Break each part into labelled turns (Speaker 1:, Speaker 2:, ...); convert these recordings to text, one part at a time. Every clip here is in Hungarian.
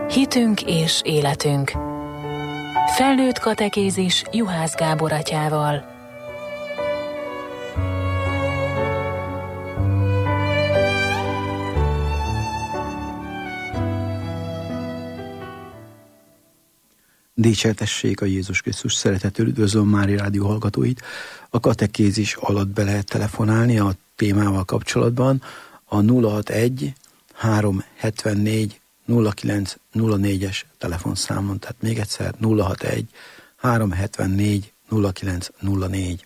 Speaker 1: Hitünk és életünk. Felnőtt katekézis Juhász Gábor atyával.
Speaker 2: Dicsértessék a Jézus Krisztus, szeretettel üdvözlöm Mária Rádió hallgatóit. A katekézis alatt be lehet telefonálni a témával kapcsolatban a 061 374 0904-es telefonszámon, tehát még egyszer 061 374 0904.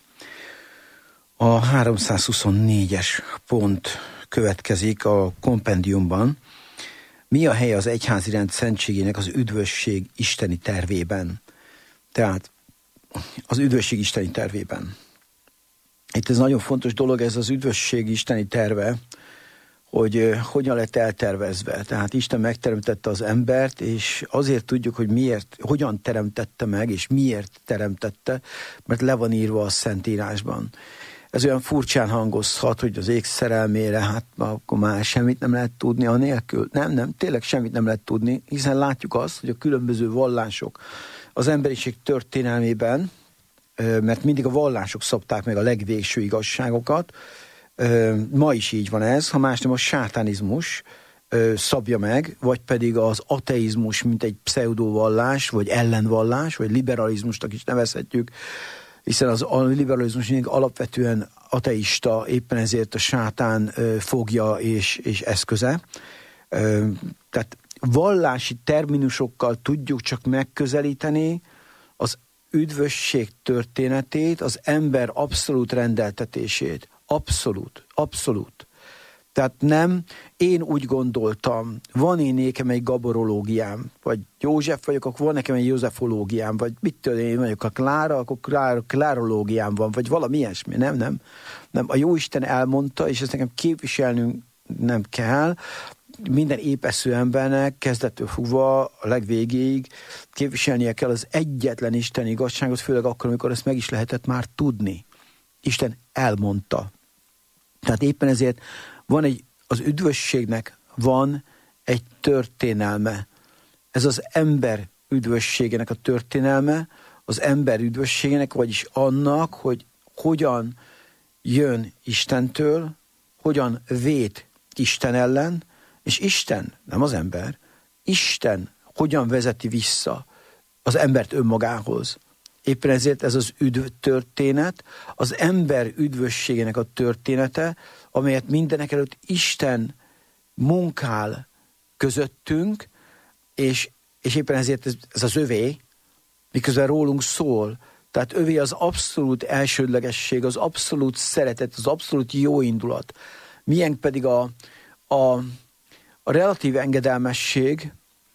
Speaker 2: A 324-es pont következik a kompendiumban. Mi a helye az egyházi rend szentségének az üdvösség isteni tervében? Tehát az üdvösség isteni tervében. Itt ez nagyon fontos dolog, ez az üdvösség isteni terve, hogy hogyan lett eltervezve. Tehát Isten megteremtette az embert, és azért tudjuk, hogy miért, hogyan teremtette meg, és miért teremtette, mert le van írva a Szentírásban. Ez olyan furcsán hangozhat, hogy az ég szerelmére, hát akkor már semmit nem lehet tudni anélkül. Nem, tényleg semmit nem lehet tudni, hiszen látjuk azt, hogy a különböző vallások az emberiség történelmében, mert mindig a vallások szabták meg a legvégső igazságokat, ma is így van ez, ha más nem a sátánizmus szabja meg, vagy pedig az ateizmus, mint egy pseudovallás, vagy ellenvallás, vagy liberalizmusnak is nevezhetjük, hiszen a liberalizmus mindig alapvetően ateista, éppen ezért a sátán fogja és eszköze. Tehát vallási terminusokkal tudjuk csak megközelíteni az üdvösség történetét, az ember abszolút rendeltetését. Abszolút. Tehát nem, én úgy gondoltam, van én nekem egy gaborológiám, vagy József vagyok, akkor van nekem egy józsefológiám, vagy mit tudom én vagyok, a Klára, akkor klárológiám van, vagy valami ilyesmi. Nem. A Jóisten elmondta, és ezt nekem képviselnünk nem kell, minden épesző embernek kezdettől fogva a legvégéig képviselnie kell az egyetlen Isten igazságot, főleg akkor, amikor ezt meg is lehetett már tudni. Isten elmondta. Tehát éppen ezért az üdvösségnek van egy történelme. Ez az ember üdvösségének a történelme, az ember üdvösségének, vagyis annak, hogy hogyan jön Istentől, hogyan vét Isten ellen, és Isten, nem az ember, Isten hogyan vezeti vissza az embert önmagához. Éppen ezért ez az történet, az ember üdvösségének a története, amelyet mindenek előtt Isten munkál közöttünk, és éppen ezért ez az övé, miközben rólunk szól. Tehát övé az abszolút elsődlegesség, az abszolút szeretet, az abszolút jóindulat. Milyen pedig a relatív engedelmesség,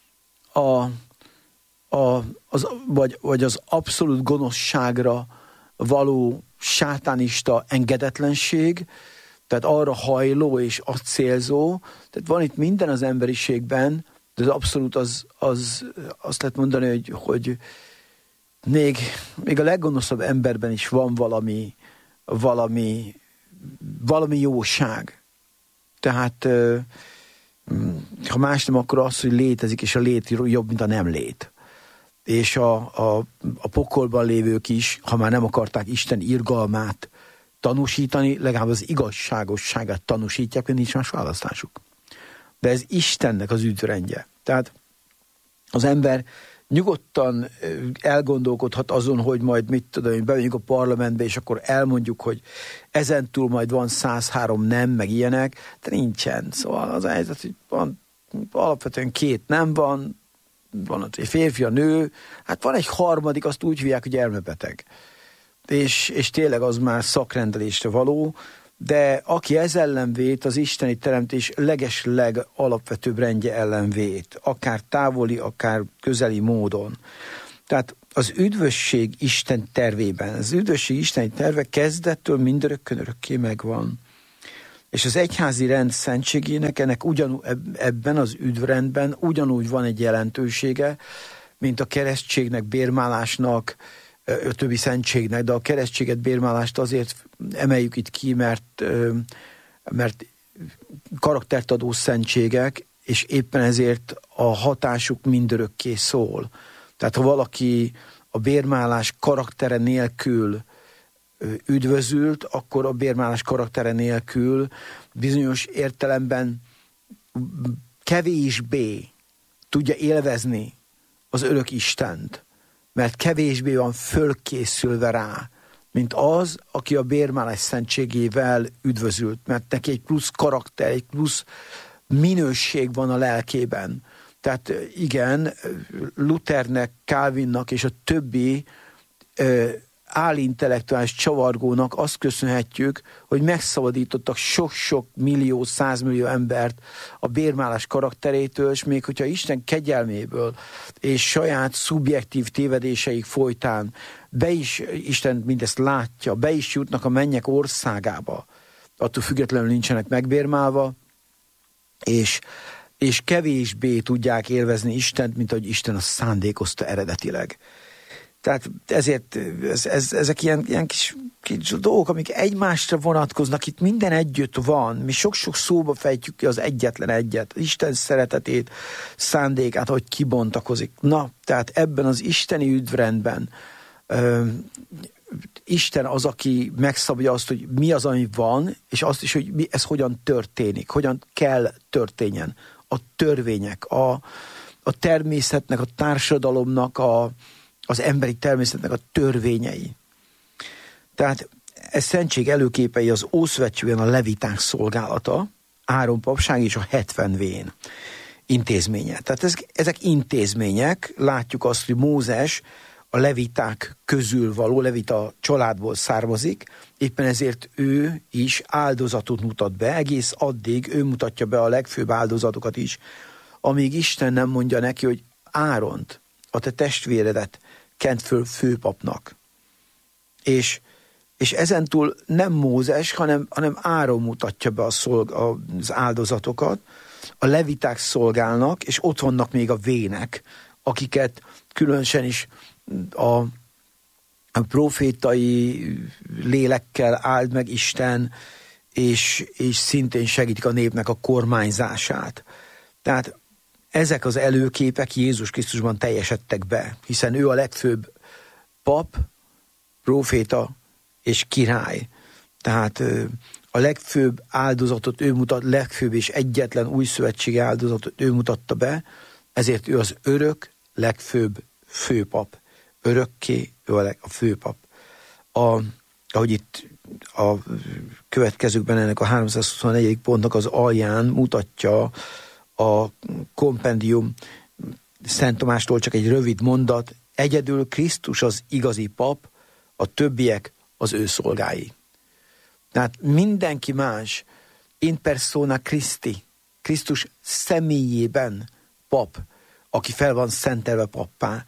Speaker 2: vagy az abszolút gonoszságra való sátánista engedetlenség, tehát arra hajló és azt célzó, tehát van itt minden az emberiségben, de az abszolút azt lehet mondani, hogy még a leggonoszabb emberben is van valami jóság. Tehát ha más nem, akkor az, hogy létezik, és a lét jobb, mint a nem lét. És a pokolban lévők is, ha már nem akarták Isten irgalmát tanúsítani, legalább az igazságosságát tanúsítják, mert nincs más választásuk. De ez Istennek az üdvrendje. Tehát az ember nyugodtan elgondolkodhat azon, hogy majd mit tudom én, bemegyünk a parlamentbe, és akkor elmondjuk, hogy ezentúl majd van 103 nem, meg ilyenek, de nincsen. Szóval az a helyzet, hogy van, alapvetően 2 nem van egy férfi, a nő, hát van egy harmadik, azt úgy hívják, hogy elmebeteg. És tényleg az már szakrendelésre való, de aki ez ellen vét, az isteni teremtés legesleg alapvetőbb rendje ellen vét, akár távoli, akár közeli módon. Tehát az üdvösség Isten tervében, az üdvösség isteni terve kezdettől mindörökkön örökké megvan. És az egyházi rend szentségének ennek ebben az üdvrendben ugyanúgy van egy jelentősége, mint a keresztségnek, bérmálásnak, a többi szentségnek, de a keresztséget, bérmálást azért emeljük itt ki, mert karaktertadó szentségek, és éppen ezért a hatásuk mindörökké szól. Tehát ha valaki a bérmálás karaktere nélkül üdvözült, akkor a bérmálás karaktere nélkül bizonyos értelemben kevésbé tudja élvezni az örök Istent, mert kevésbé van fölkészülve rá, mint az, aki a bérmálás szentségével üdvözült, mert neki egy plusz karakter, egy plusz minőség van a lelkében. Tehát igen, Luthernek, Calvinnak és a többi álintellektuális csavargónak azt köszönhetjük, hogy megszabadítottak sok-sok millió, 100 millió embert a bérmálás karakterétől, és még hogyha Isten kegyelméből és saját szubjektív tévedéseik folytán Isten mindezt látja, be is jutnak a mennyek országába, attól függetlenül nincsenek megbérmálva, és kevésbé tudják élvezni Istent, mint ahogy Isten azt szándékozta eredetileg. Tehát ezért ezek ilyen kis dolgok, amik egymásra vonatkoznak, itt minden együtt van. Mi sok-sok szóba fejtjük ki az egyetlen egyet, Isten szeretetét, szándékát, hogy kibontakozik. Na, tehát ebben az isteni üdvrendben Isten az, aki megszabja azt, hogy mi az, ami van, és azt is, hogy ez hogyan történik, hogyan kell történjen. A törvények, a természetnek, a társadalomnak, az emberi természetnek a törvényei. Tehát ez szentség előképei az Ószövetségben a leviták szolgálata, Áron papság és a 70 vén intézménye. Tehát ezek intézmények, látjuk azt, hogy Mózes a leviták közül való, levita családból származik, éppen ezért ő is áldozatot mutat be, egész addig ő mutatja be a legfőbb áldozatokat is, amíg Isten nem mondja neki, hogy Áront, a te testvéredet kent föl főpapnak. És ezentúl nem Mózes, hanem Áron mutatja be az áldozatokat, a leviták szolgálnak, és ott vannak még a vének, akiket különösen is a profétai lélekkel áld meg Isten, és szintén segítik a népnek a kormányzását. Tehát ezek az előképek Jézus Krisztusban teljesedtek be, hiszen ő a legfőbb pap, proféta és király. Tehát a legfőbb áldozatot ő mutat, legfőbb és egyetlen új szövetségi áldozatot ő mutatta be, ezért ő az örök, legfőbb főpap. Örökké ő a főpap. Ahogy itt a következőkben ennek a 324. pontnak az alján mutatja a kompendium Szent Tomástól csak egy rövid mondat, egyedül Krisztus az igazi pap, a többiek az ő szolgái. Tehát mindenki más, in persona Christi, Krisztus személyében pap, aki fel van szentelve pappá.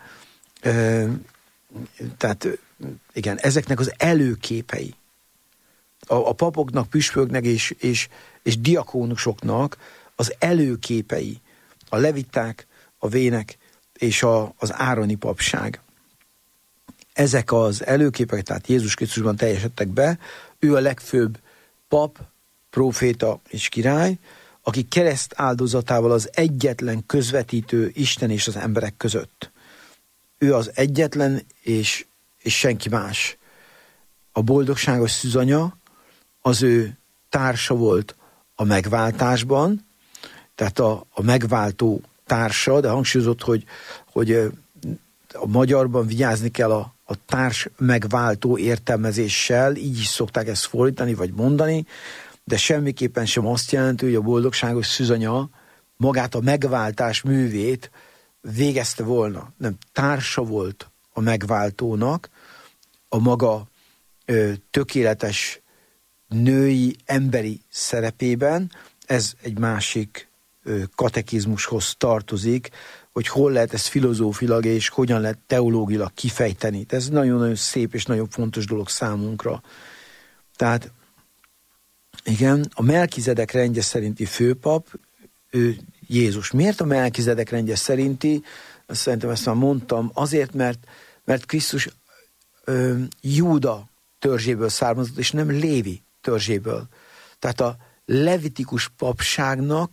Speaker 2: Tehát igen, ezeknek az előképei. A papoknak, püspöknek és diakónusoknak az előképei, a leviták, a vének és az ároni papság. Ezek az előképek, tehát Jézus Krisztusban teljesedtek be, ő a legfőbb pap, próféta és király, aki kereszt áldozatával az egyetlen közvetítő Isten és az emberek között. Ő az egyetlen és senki más. A boldogságos szűzanya az ő társa volt a megváltásban, tehát a megváltó társa, de hangsúlyozott, hogy a magyarban vigyázni kell a társ megváltó értelmezéssel, így is szokták ezt fordítani, vagy mondani, de semmiképpen sem azt jelenti, hogy a boldogságos szűzanya magát a megváltás művét végezte volna. Nem, társa volt a megváltónak, a maga tökéletes női, emberi szerepében. Ez egy másik katekizmushoz tartozik, hogy hol lehet ezt filozófilag és hogyan lehet teológilag kifejteni. Ez nagyon-nagyon szép és nagyon fontos dolog számunkra. Tehát igen, a Melkizedek rendje szerinti főpap, ő Jézus. Miért a Melkizedek rendje szerinti? Szerintem ezt már mondtam. Azért, mert Krisztus Júda törzséből származott, és nem Lévi törzséből. Tehát a levitikus papságnak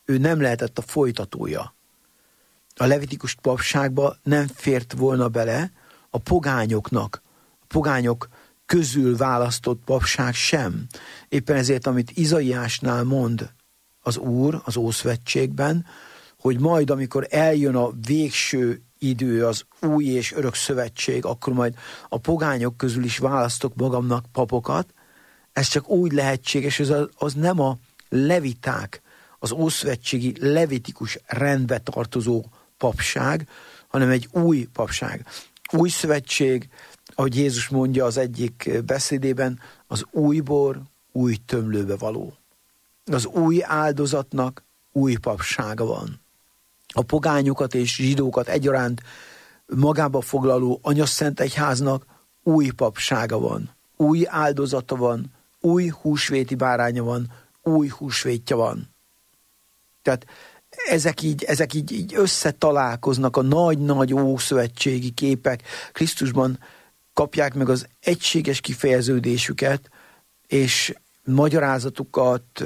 Speaker 2: ő nem lehetett a folytatója. A levitikus papságba nem fért volna bele a pogányok közül választott papság sem. Éppen ezért, amit Izaiásnál mond az Úr az Ószövetségben, hogy majd, amikor eljön a végső idő, az új és örök szövetség, akkor majd a pogányok közül is választok magamnak papokat. Ez csak úgy lehetséges, az nem a leviták, az ószövetségi levitikus rendbe tartozó papság, hanem egy új papság. Új szövetség, ahogy Jézus mondja az egyik beszédében, az új bor új tömlőbe való. Az új áldozatnak új papsága van. A pogányokat és zsidókat egyaránt magába foglaló Anyaszent Egyháznak új papsága van. Új áldozata van, új húsvéti báránya van, új húsvétja van. Tehát ezek így összetalálkoznak, a nagy-nagy ószövetségi képek Krisztusban kapják meg az egységes kifejeződésüket, és magyarázatukat,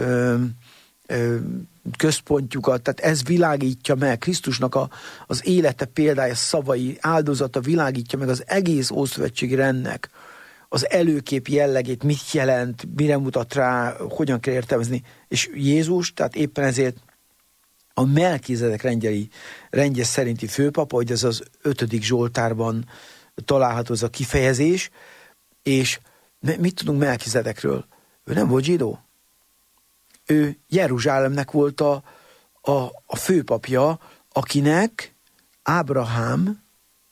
Speaker 2: központjukat, tehát ez világítja meg, Krisztusnak az élete példája, szavai, áldozata világítja meg az egész ószövetségi rendnek az előkép jellegét, mit jelent, mire mutat rá, hogyan kell értelmezni. És Jézus, tehát éppen ezért a Melkizedek rendje szerinti főpapa, hogy ez az 5. Zsoltárban található az a kifejezés, és mit tudunk Melkizedekről? Ő nem volt zsidó. Ő Jeruzsálemnek volt a főpapja, akinek Ábrahám,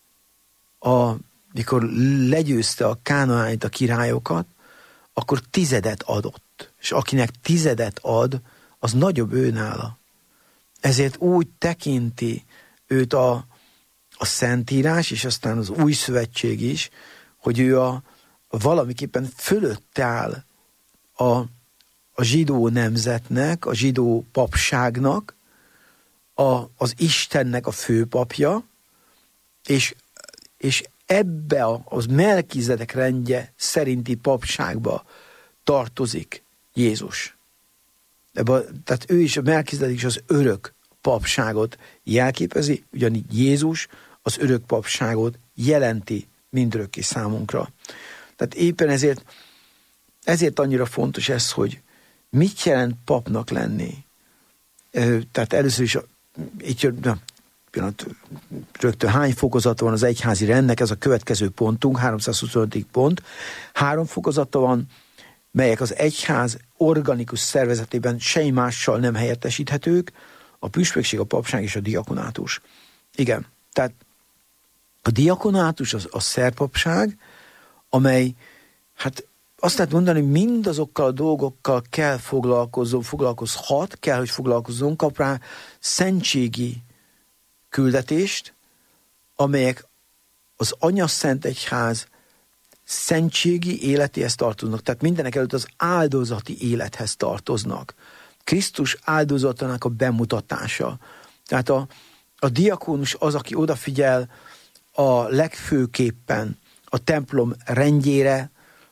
Speaker 2: mikor legyőzte a kánaánit, a királyokat, akkor 10 adott. És akinek 10 ad, az nagyobb ő nála. Ezért úgy tekinti őt a Szentírás, és aztán az Új Szövetség is, hogy ő valamiképpen fölött áll a zsidó nemzetnek, a zsidó papságnak, az Istennek a főpapja, és ebbe az Melkizedek rendje szerinti papságba tartozik Jézus. Tehát ő is, a Melkizedek is az örök papságot jelképezi, ugyanígy Jézus az örök papságot jelenti mindörökké számunkra. Tehát éppen ezért annyira fontos ez, hogy mit jelent papnak lenni. Tehát először is, rögtön hány fokozata van az egyházi rendnek, ez a következő pontunk, 325. pont. 3 fokozata van, melyek az egyház organikus szervezetében semmi mással nem helyettesíthetők, a püspökség, a papság és a diakonátus. Igen, tehát a diakonátus a szerpapság, amely, hát azt lehet mondani, mindazokkal a dolgokkal kell foglalkozhat, kell, hogy foglalkozzon, kap rá szentségi küldetést, amelyek az Anyaszent Egyház szentségi életéhez tartoznak. Tehát mindenek előtt az áldozati élethez tartoznak. Krisztus áldozatának a bemutatása. Tehát a diakónus az, aki odafigyel a legfőképpen a templom rendjére,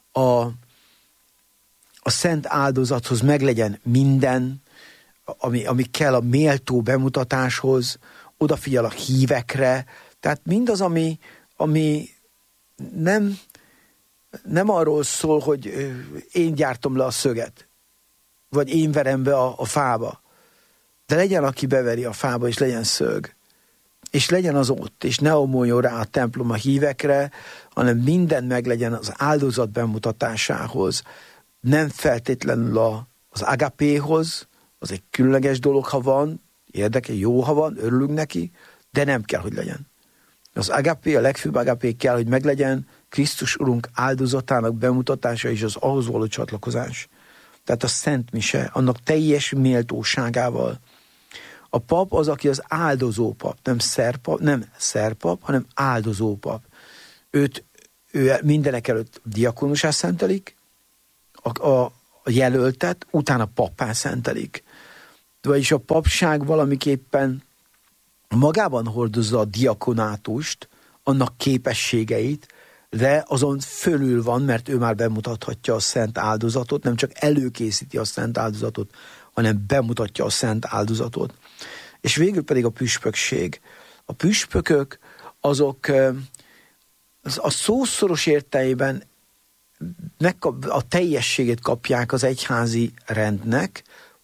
Speaker 2: a szent áldozathoz meglegyen minden, ami kell a méltó bemutatáshoz, odafigyel a hívekre, tehát mindaz, ami nem arról szól, hogy én gyártom le a szöget, vagy én verem be a fába, de legyen, aki beveri a fába, és legyen szög, és legyen az ott, és ne omoljon rá a templom a hívekre, hanem minden meglegyen az áldozat bemutatásához, nem feltétlenül az agapéhoz, az egy különleges dolog, ha van, érdekel, jó, ha van, örülünk neki, de nem kell, hogy legyen. Az agapé, a legfőbb agapé kell, hogy meglegyen Krisztus Urunk áldozatának bemutatása és az ahhoz való csatlakozás. Tehát a Szent Mise, annak teljes méltóságával. A pap az, aki az áldozó pap, nem szerpap, hanem áldozó pap. Ő mindenek előtt diakonussá szentelik, a jelöltet, utána pappá szentelik. Vagyis a papság valamiképpen magában hordozza a diakonátust, annak képességeit, de azon fölül van, mert ő már bemutathatja a szent áldozatot, nem csak előkészíti a szent áldozatot, hanem bemutatja a szent áldozatot. És végül pedig a püspökség. A püspökök azok a szószoros értelmében a teljességét kapják az egyházi rendnek,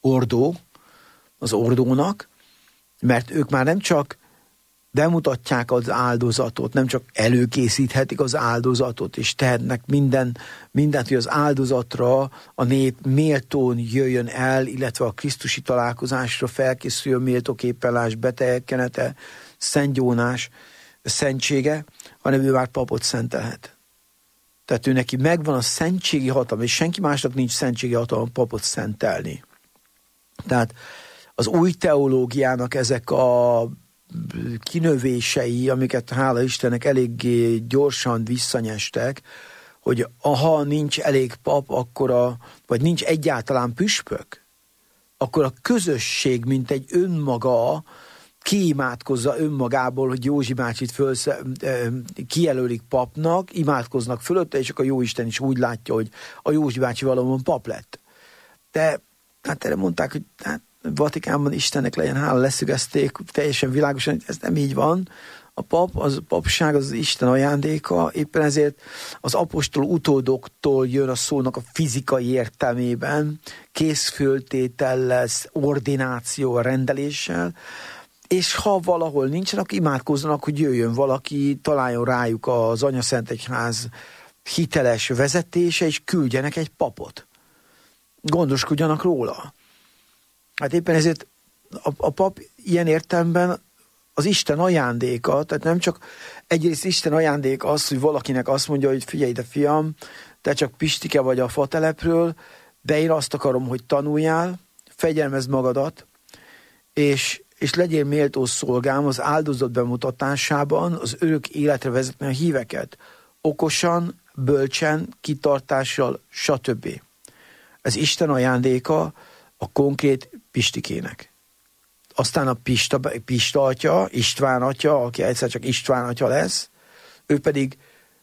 Speaker 2: az ordónak, mert ők már nem csak bemutatják az áldozatot, nem csak előkészíthetik az áldozatot, és tehetnek mindent, hogy az áldozatra a nép méltón jöjjön el, illetve a krisztusi találkozásra felkészüljön méltóképpen betelkenete, szentgyónás, szentsége, hanem ő már papot szentelhet. Tehát ő neki megvan a szentségi hatalma, és senki másnak nincs szentségi hatalma papot szentelni. Tehát az új teológiának ezek a kinövései, amiket hála Istennek eléggé gyorsan visszanyestek, hogy ha nincs elég pap, vagy nincs egyáltalán püspök, akkor a közösség, mint egy önmaga kiimádkozza önmagából, hogy Józsi bácsit kijelölik papnak, imádkoznak fölötte, és akkor a Jóisten is úgy látja, hogy a Józsi bácsi valóban pap lett. De hát erre mondták, hogy Vatikánban Istennek legyen hála, leszögezték teljesen világosan, hogy ez nem így van. A papság az Isten ajándéka, éppen ezért az apostol utódoktól jön a szónak a fizikai értelmében, készföltétellel, ordinációval, rendeléssel, és ha valahol nincsen, akkor imádkozzanak, hogy jöjjön valaki, találjon rájuk az Anyaszentegyház hiteles vezetése, és küldjenek egy papot. Gondoskodjanak róla. Hát éppen ezért a pap ilyen értelemben az Isten ajándéka, tehát nem csak egyrészt Isten ajándéka az, hogy valakinek azt mondja, hogy figyelj ide fiam, te csak Pistike vagy a fatelepről, de én azt akarom, hogy tanuljál, fegyelmezd magadat, és legyél méltó szolgám az áldozat bemutatásában, az örök életre vezetni a híveket. Okosan, bölcsen, kitartással, stb. Ez Isten ajándéka a konkrét Pistikének. Aztán a Pista atya, István atya, aki egyszer csak István atya lesz, ő pedig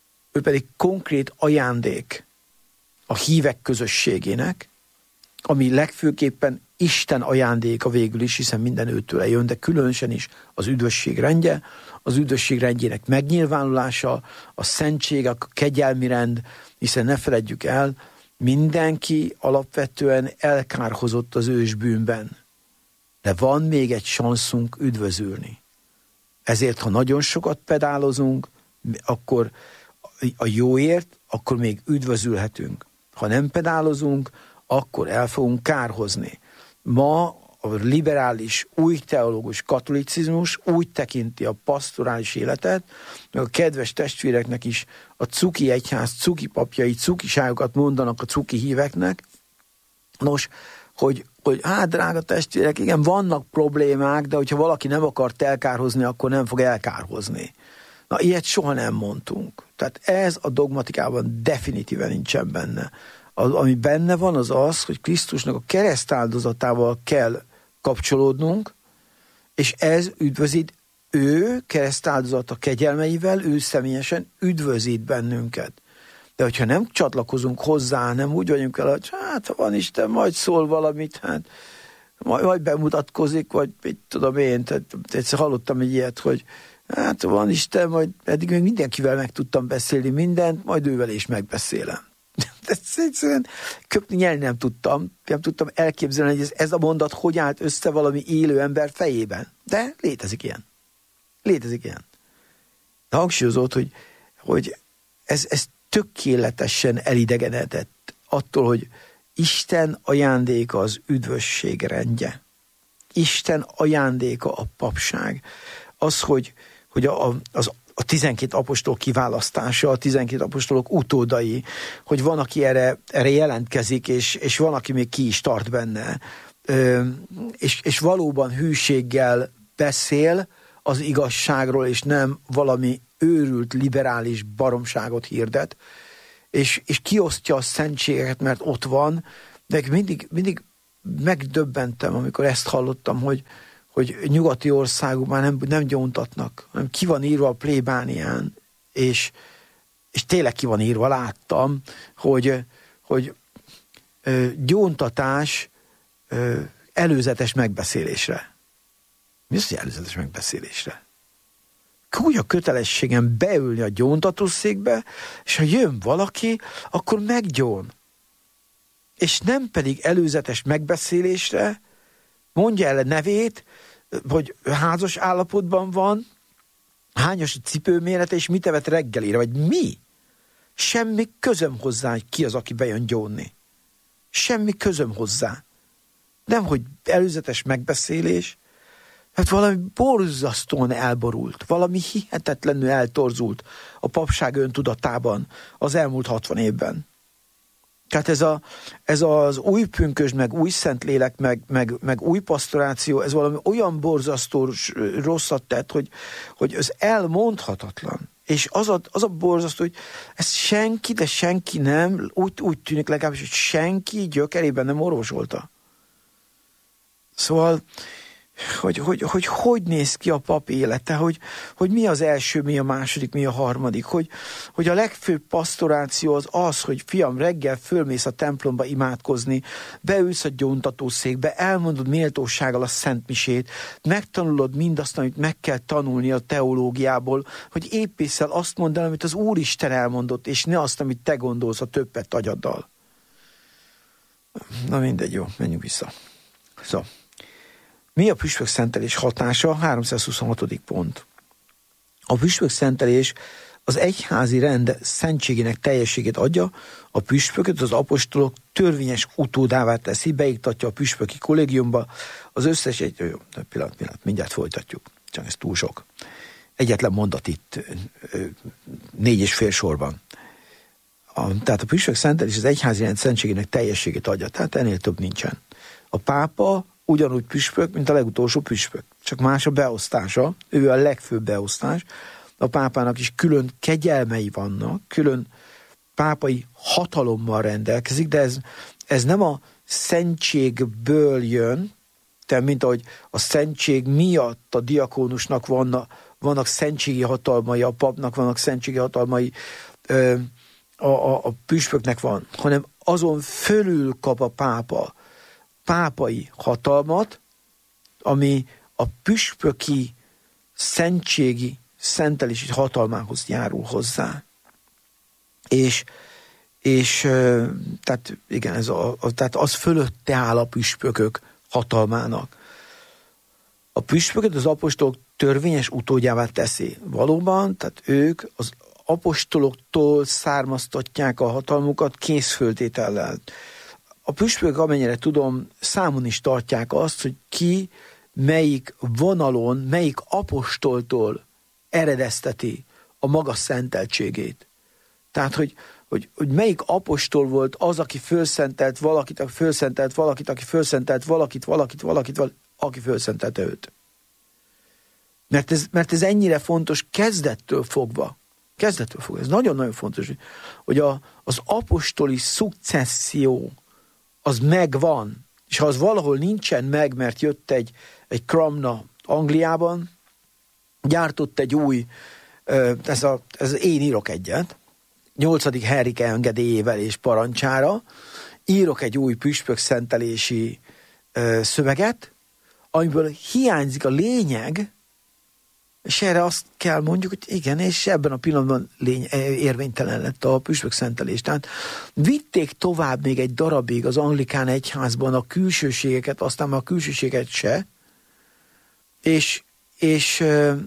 Speaker 2: konkrét ajándék a hívek közösségének, ami legfőképpen Isten ajándéka végül is, hiszen minden őtől jön, de különösen is az üdvösség rendje, az üdvösség rendjének megnyilvánulása, a szentség, a kegyelmi rend, hiszen ne feledjük el, mindenki alapvetően elkárhozott az ősbűnben. De van még egy sanszunk üdvözülni. Ezért, ha nagyon sokat pedálozunk, akkor a jóért, akkor még üdvözülhetünk. Ha nem pedálozunk, akkor el fogunk kárhozni. Ma a liberális, új teológus katolicizmus úgy tekinti a pastorális életet, meg a kedves testvéreknek is a cuki egyház, cuki papjai, cukiságokat mondanak a cuki híveknek. Nos, hogy hát drága testvérek, igen, vannak problémák, de hogyha valaki nem akart elkárhozni, akkor nem fog elkárhozni. Na, ilyet soha nem mondtunk. Tehát ez a dogmatikában definitíven nincsen benne. Ami benne van, az az, hogy Krisztusnak a keresztáldozatával kell kapcsolódnunk, és ez üdvözít, ő keresztáldozata kegyelmeivel, ő személyesen üdvözít bennünket. De hogyha nem csatlakozunk hozzá, nem úgy vagyunk el, hogy hát ha van Isten, majd szól valamit, hát majd bemutatkozik, vagy mit tudom én, tehát egyszer hallottam egy ilyet, hogy hát van Isten, majd eddig még mindenkivel meg tudtam beszélni mindent, majd ővel is megbeszélem. Egyszerűen köpni nyelni nem tudtam elképzelni, hogy ez a mondat hogy állt össze valami élő ember fejében. De létezik ilyen. De hangsúlyozott, hogy ez tökéletesen elidegenedett attól, hogy Isten ajándéka az üdvösség rendje. Isten ajándéka a papság. Az, hogy a 12 apostol kiválasztása, a 12 apostolok utódai, hogy van, aki erre jelentkezik, és van, aki még ki is tart benne, és valóban hűséggel beszél az igazságról, és nem valami őrült, liberális baromságot hirdet, és kiosztja a szentségeket, mert ott van, de mindig megdöbbentem, amikor ezt hallottam, hogy nyugati országok már nem gyóntatnak, hanem ki van írva a plébánián, és tényleg ki van írva, láttam, hogy gyóntatás előzetes megbeszélésre. Mi az, hogy előzetes megbeszélésre? Úgy a kötelességem beülni a gyóntatószékbe, és ha jön valaki, akkor meggyón. És nem pedig előzetes megbeszélésre mondja el a nevét, hogy házas állapotban van, hányas a cipőmérete, és mit evett reggelire, vagy mi? Semmi közöm hozzá, hogy ki az, aki bejön gyónni. Semmi közöm hozzá. Nem, hogy előzetes megbeszélés, hát valami borzasztóan elborult, valami hihetetlenül eltorzult a papság öntudatában az elmúlt 60 évben. Tehát ez az új pünkösd, meg új szentlélek, meg új pastoráció, ez valami olyan borzasztó rosszat tett, hogy ez elmondhatatlan. És az a borzasztó, hogy ez senki, de senki nem, úgy tűnik legalábbis, hogy senki gyökerében nem orvosolta. Szóval, hogy néz ki a pap élete, hogy mi az első, mi a második, mi a harmadik, hogy a legfőbb pastoráció az, hogy fiam, reggel fölmész a templomba imádkozni, beülsz a gyóntatószékbe, elmondod méltósággal a szentmisét, megtanulod mindazt, amit meg kell tanulni a teológiából, hogy épészel azt mondd el, amit az Úristen elmondott, és ne azt, amit te gondolsz a többet agyaddal. Na mindegy, jó, menjünk vissza. Szóval. Mi a püspökszentelés hatása? 326. pont. A püspökszentelés az egyházi rend szentségének teljességét adja, a püspököt az apostolok törvényes utódává teszi, beiktatja a püspöki kollégiumba az összes... Pillanat, mindjárt folytatjuk. Csak ez túl sok. Egyetlen mondat itt, 4,5 sorban. Tehát a püspökszentelés az egyházi rend szentségének teljességét adja, tehát ennél több nincsen. A pápa ugyanúgy püspök, mint a legutolsó püspök. Csak más a beosztása, ő a legfőbb beosztás. A pápának is külön kegyelmei vannak, külön pápai hatalommal rendelkezik, de ez nem a szentségből jön, tehát mint ahogy a szentség miatt a diakónusnak vannak szentségi hatalmai, a papnak vannak szentségi hatalmai, a püspöknek van, hanem azon fölül kap a pápa pápai hatalmat, ami a püspöki szentségi szentelési hatalmához járul hozzá. És tehát igen, tehát az fölötte áll a püspökök hatalmának. A püspököt az apostolok törvényes utódjává teszi. Valóban, tehát ők az apostoloktól származtatják a hatalmukat készföltétellel. A püspökök, amennyire tudom, számon is tartják azt, hogy ki melyik vonalon, melyik apostoltól eredezteti a maga szenteltségét. Tehát, hogy melyik apostol volt az, aki fölszentelt valakit, aki fölszentelt valakit, aki fölszentelt valakit, aki fölszentelte őt. Mert ez ennyire fontos kezdettől fogva. Ez nagyon-nagyon fontos, hogy az apostoli szukcesszió az megvan, és ha az valahol nincsen meg, mert jött egy Cranmer Angliában, gyártott egy új, ez én írok egyet, 8. Henrike engedélyével és parancsára, írok egy új püspökszentelési szöveget, amiből hiányzik a lényeg, és erre azt kell mondjuk, hogy igen, és ebben a pillanatban érvénytelen lett a püspökszentelés. Tehát vitték tovább még egy darabig az anglikán egyházban a külsőségeket, aztán már a külsőséget se, és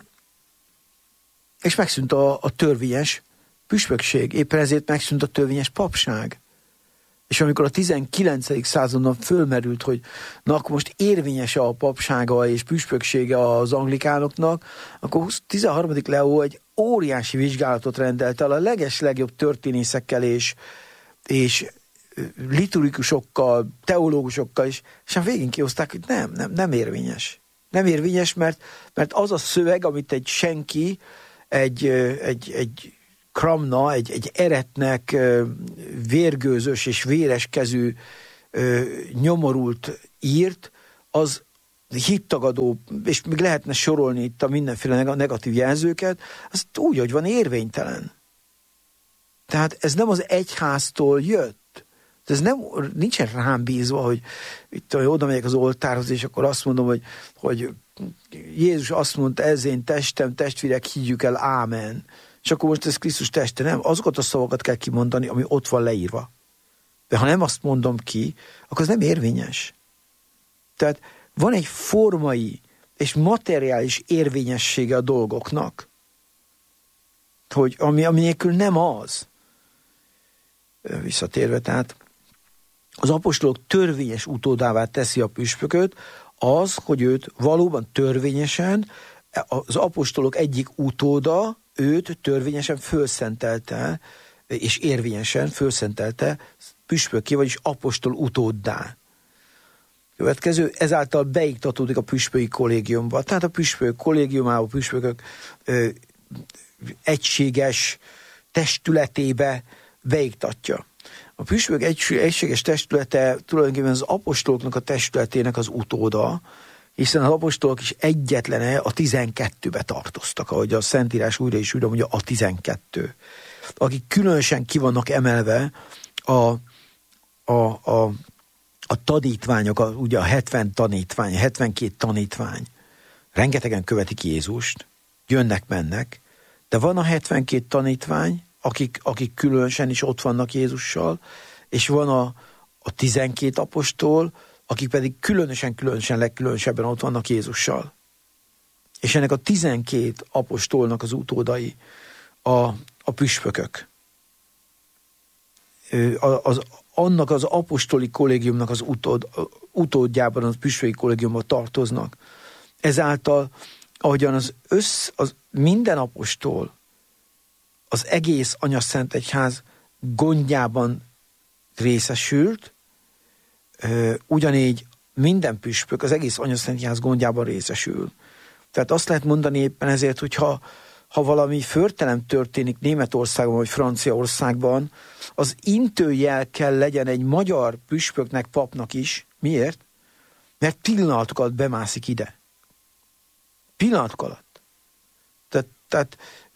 Speaker 2: megszűnt a törvényes püspökség. Éppen ezért megszűnt a törvényes papság. És amikor a 19. században fölmerült, hogy na akkor most érvényes a papsága és püspöksége az anglikánoknak, akkor 13. Leó egy óriási vizsgálatot rendelt el a legeslegjobb történészekkel és liturgikusokkal, teológusokkal is, és végén kihozták, hogy nem érvényes. Nem érvényes, mert az a szöveg, amit egy senki, egy Cranmer, egy eretnek vérgőzös és véreskezű nyomorult írt, az hittagadó, és még lehetne sorolni itt a mindenféle negatív jelzőket, az úgy, hogy van, érvénytelen. Tehát ez nem az egyháztól jött, Ez nincsen rám bízva, hogy oda megyek az oltárhoz, és akkor azt mondom, hogy Jézus azt mondta, ez én testem, testvérek, higgyük el, ámen. És akkor most ez Krisztus teste, nem? Azokat a szavakat kell kimondani, ami ott van leírva. De ha nem azt mondom ki, akkor az nem érvényes. Tehát van egy formai és materiális érvényessége a dolgoknak, hogy ami nélkül nem az. Visszatérve, tehát az apostolok törvényes utódává teszi a püspököt, az, hogy őt valóban törvényesen, az apostolok egyik utóda őt törvényesen fölszentelte, és érvényesen fölszentelte püspökké, vagyis apostol utóddá. Következő, ezáltal beiktatódik a püspöki kollégiumba. Tehát a püspök kollégiumába, a püspökök egységes testületébe beiktatja. A püspök egységes testülete tulajdonképpen az apostoloknak a testületének az utóda, hiszen az apostolok is egyetlen a 12-be tartoztak, ahogy a Szentírás újra és újra mondja, a 12. Akik különösen ki vannak emelve a tanítványok, ugye a 70 tanítvány, a 72 tanítvány. Rengetegen követik Jézust, jönnek-mennek, de van a 72 tanítvány, akik különösen is ott vannak Jézussal, és van a 12 apostol, akik pedig különösen legkülönösebben ott vannak Jézussal. És ennek a 12 apostolnak az utódai a püspökök. Annak az apostoli kollégiumnak az utódjában, az püspöki kollégiumban tartoznak. Ezáltal, ahogyan az minden apostol az egész Anyaszent Egyház gondjában részesült, ugyanígy minden püspök az egész Anyaszent Egyház gondjában részesül. Tehát azt lehet mondani éppen ezért, hogy ha valami förtelem történik Németországban vagy Franciaországban, az intőjel kell legyen egy magyar püspöknek, papnak is. Miért? Mert pillanatok alatt bemászik ide. Pillanatok alatt. Tehát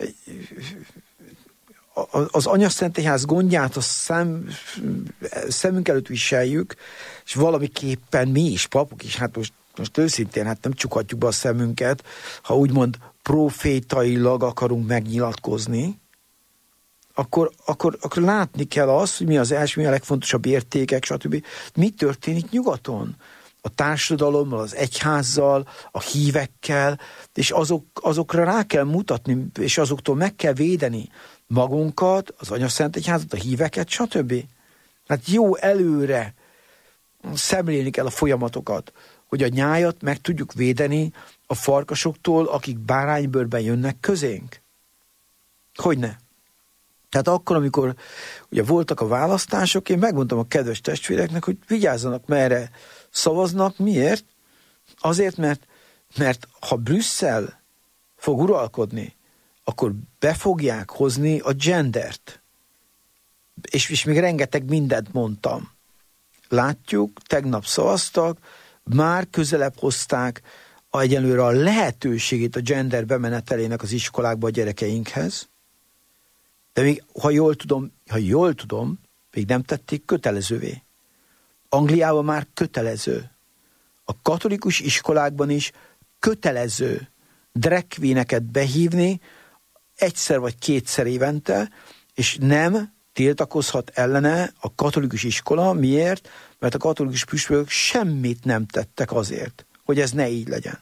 Speaker 2: az Anyaszent Egyház gondját a szemünk előtt viseljük, és valamiképpen mi is, papok is, hát most őszintén, hát nem csukhatjuk be a szemünket, ha úgymond profétailag akarunk megnyilatkozni, akkor látni kell azt, hogy mi az első, mi a legfontosabb értékek, stb. Mi történik nyugaton? A társadalommal, az egyházzal, a hívekkel, és azokra rá kell mutatni, és azoktól meg kell védeni magunkat, az Anyaszent Egyházat, a híveket, stb. Hát jó előre szemlélni kell a folyamatokat, hogy a nyájat meg tudjuk védeni a farkasoktól, akik báránybőrben jönnek közénk. Hogyne? Tehát akkor, amikor ugye voltak a választások, én megmondtam a kedves testvéreknek, hogy vigyázzanak, merre szavaznak. Miért? Azért, mert ha Brüsszel fog uralkodni, akkor be fogják hozni a gendert. És még rengeteg mindent mondtam. Látjuk, tegnap szavaztak, már közelebb hozták egyelőre a lehetőségét a gender bemenetelének az iskolákba a gyerekeinkhez, de még, ha jól tudom, még nem tették kötelezővé. Angliában már kötelező. A katolikus iskolákban is kötelező drag queeneket behívni egyszer vagy kétszer évente, és nem tiltakozhat ellene a katolikus iskola. Miért? Mert a katolikus püspökök semmit nem tettek azért, hogy ez ne így legyen.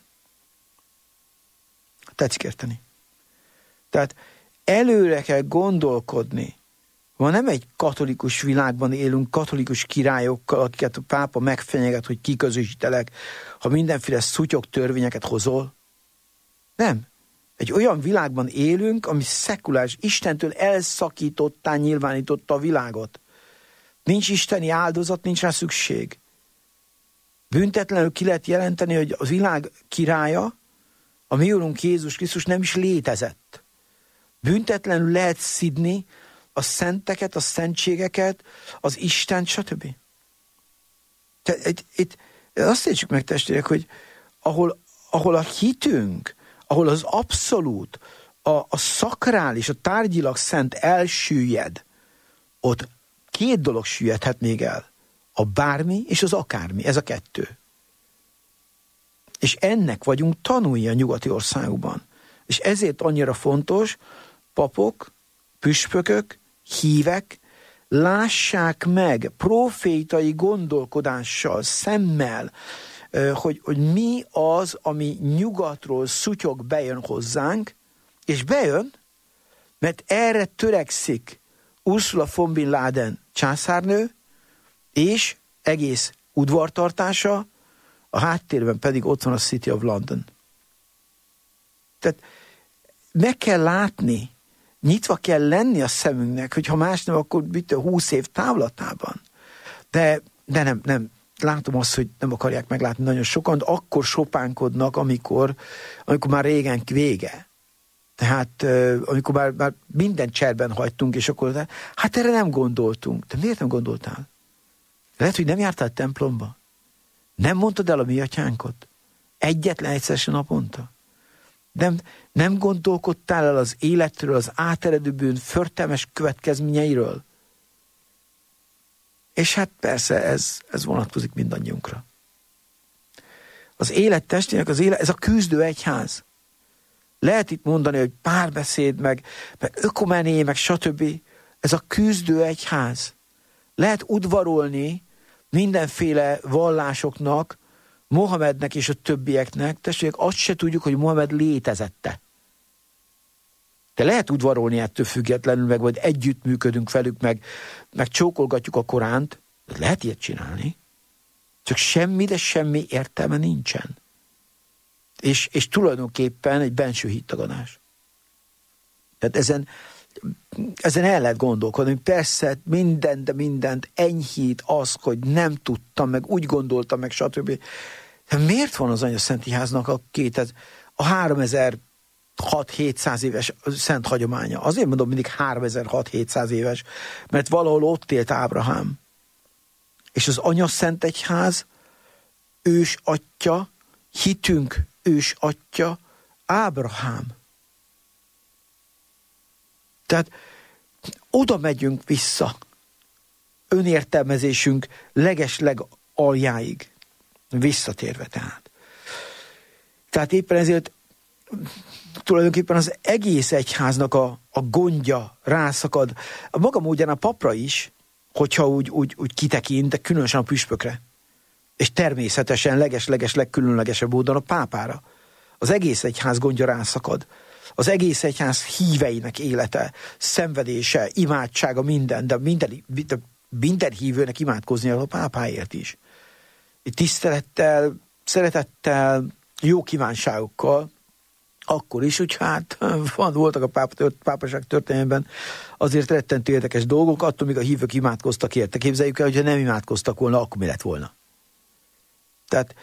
Speaker 2: Tetszik érteni? Tehát előre kell gondolkodni. Ma nem egy katolikus világban élünk, katolikus királyokkal, akiket a pápa megfenyeget, hogy kiközösítelek, ha mindenféle szutyok törvényeket hozol. Nem. Egy olyan világban élünk, ami szekuláris, Istentől elszakítottá nyilvánította a világot. Nincs isteni áldozat, nincs rá szükség. Büntetlenül ki lehet jelenteni, hogy a világ királya, a mi Úrunk Jézus Krisztus nem is létezett. Büntetlenül lehet szidni a szenteket, a szentségeket, az Istent, stb. Itt azt értsük meg, testvérek, hogy ahol a hitünk, ahol az abszolút, a szakrális, a tárgyilag szent elsüllyed, ott két dolog süllyedhet még el. A bármi és az akármi. Ez a kettő. És ennek vagyunk tanulni a nyugati országokban. És ezért annyira fontos, papok, püspökök, hívek, lássák meg profétai gondolkodással, szemmel, hogy mi az, ami nyugatról szutyog bejön hozzánk, és bejön, mert erre törekszik Ursula von Bin Laden császárnő, és egész udvartartása, a háttérben pedig ott van a City of London. Tehát meg kell látni, nyitva kell lenni a szemünknek, hogyha más nem, akkor 20 év távlatában. De nem. Látom azt, hogy nem akarják meglátni nagyon sokan, de akkor sopánkodnak, amikor már régen vége. Tehát amikor már minden cserben hagytunk, és akkor hát erre nem gondoltunk. De miért nem gondoltál? Lehet, hogy nem jártál templomba. Nem mondtad el a mi atyánkot? Egyetlen egyszerűen naponta. Nem gondolkodtál el az életről, az áteredő bűn förtelmes következményeiről? És hát persze ez vonatkozik mindannyiunkra. Az élet testének, ez a küzdő egyház. Lehet itt mondani, hogy párbeszéd, meg ökumené, meg stb. Ez a küzdő egyház. Lehet udvarolni mindenféle vallásoknak, Mohamednek és a többieknek, testvérek, azt se tudjuk, hogy Mohamed létezette. De lehet udvarolni ettől függetlenül, meg vagy együttműködünk velük, meg csókolgatjuk a Koránt. Lehet ilyet csinálni. Csak semmi értelme nincsen. És tulajdonképpen egy benső hittagadás. Tehát ezen el lehet gondolkodni. Persze mindent enyhít az, hogy nem tudtam, meg úgy gondoltam, meg stb. De miért van az Anyaszentegyháznak a 3600-700 éves szent hagyománya? Azért mondom mindig 3600-700 éves, mert valahol ott élt Ábrahám. És az Anyaszentegyház ősatya, hitünk ősatya Ábrahám. Tehát oda megyünk vissza önértelmezésünk legesleg aljáig. Visszatérve tehát. Tehát éppen ezért tulajdonképpen az egész egyháznak a gondja rászakad. A maga módján a papra is, hogyha úgy kitekint, de különösen a püspökre. És természetesen leges legkülönlegesebb módon a pápára. Az egész egyház gondja rászakad. Az egész egyház híveinek élete, szenvedése, imádsága, minden, de minden hívőnek imádkozni a pápáért is. Tisztelettel, szeretettel, jó kívánságokkal, akkor is, hogy hát voltak a pápaság történetben azért rettentő érdekes dolgok, attól még a hívők imádkoztak érte. Képzeljük el, hogyha nem imádkoztak volna, akkor mi lett volna. Tehát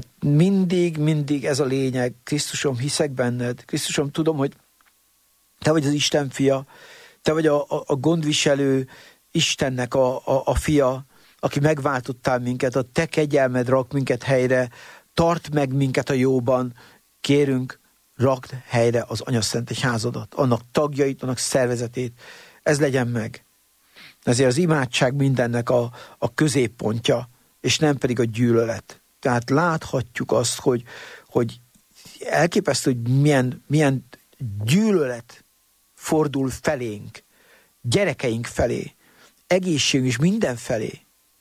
Speaker 2: mindig ez a lényeg. Krisztusom, hiszek benned. Krisztusom, tudom, hogy te vagy az Isten fia, te vagy a gondviselő Istennek a fia, aki megváltottál minket, a te kegyelmed rak minket helyre, tart meg minket a jóban, kérünk, rakd helyre az Anyaszentegyházadat, annak tagjait, annak szervezetét, ez legyen meg. Ezért az imádság mindennek a középpontja, és nem pedig a gyűlölet. Tehát láthatjuk azt, hogy elképesztő, hogy milyen gyűlölet fordul felénk, gyerekeink felé, egészségünk is minden felé.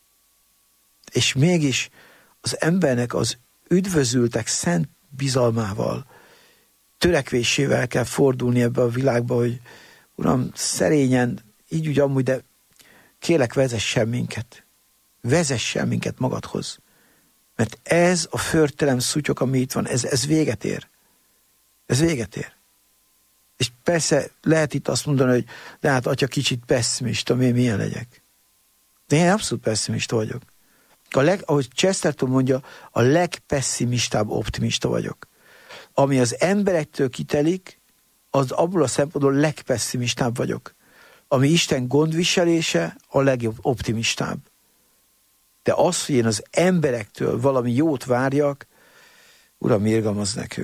Speaker 2: És mégis az embernek az üdvözültek szent bizalmával, törekvésével kell fordulni ebbe a világba, hogy Uram, szerényen, így úgy amúgy, de kérlek, vezessen minket magadhoz. Mert ez a förtelem szutyok, ami itt van, ez véget ér. Ez véget ér. És persze lehet itt azt mondani, hogy de hát atya kicsit pessimista, milyen legyek. De én abszolút pessimista vagyok. Ahogy Chesterton mondja, a legpesszimistább optimista vagyok. Ami az emberektől kitelik, az abból a szempontból legpesszimistább vagyok. Ami Isten gondviselése, a legjobb optimistább. De az, hogy én az emberektől valami jót várjak, Uram, irgalmaz nekünk.